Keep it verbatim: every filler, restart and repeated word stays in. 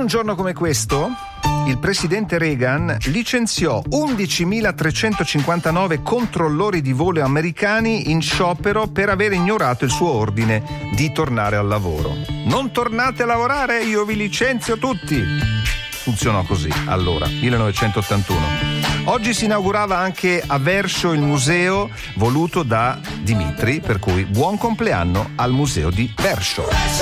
un giorno come questo, il presidente Reagan licenziò undicimilatrecentocinquantanove controllori di volo americani in sciopero per aver ignorato il suo ordine di tornare al lavoro. Non tornate a lavorare, io vi licenzio tutti. Funzionò così, allora, millenovecentottantuno. Oggi si inaugurava anche a Verso il museo voluto da Dimitri, per cui buon compleanno al museo di Verso.